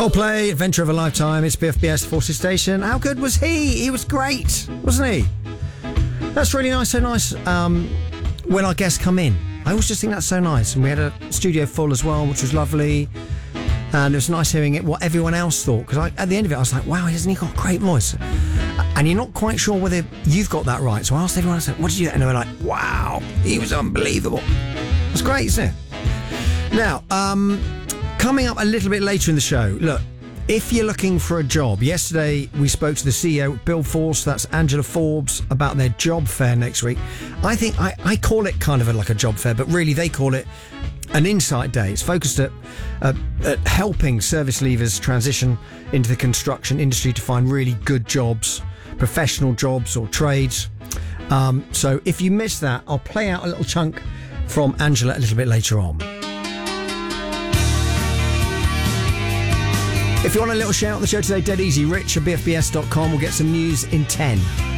Coldplay, Adventure of a Lifetime. It's BFBS Forces Station. How good was he? He was great, wasn't he? That's really nice. So nice when our guests come in. I always just think that's so nice. And we had a studio full as well, which was lovely. And it was nice hearing what everyone else thought. Because at the end of it, I was like, wow, hasn't he got a great voice? And you're not quite sure whether you've got that right. So I asked everyone, I said, what did you think? And they were like, wow, he was unbelievable. It's great, isn't it? Now, coming up a little bit later in the show, look, if you're looking for a job, yesterday we spoke to the CEO, Bill Force, that's Angela Forbes, about their job fair next week. I think I call it kind of like a job fair, but really they call it an insight day. It's focused at helping service leavers transition into the construction industry to find really good jobs, professional jobs or trades. So if you missed that, I'll play out a little chunk from Angela a little bit later on. If you want a little shout out the show today, dead easy, rich at bfbs.com. We'll get some news in 10.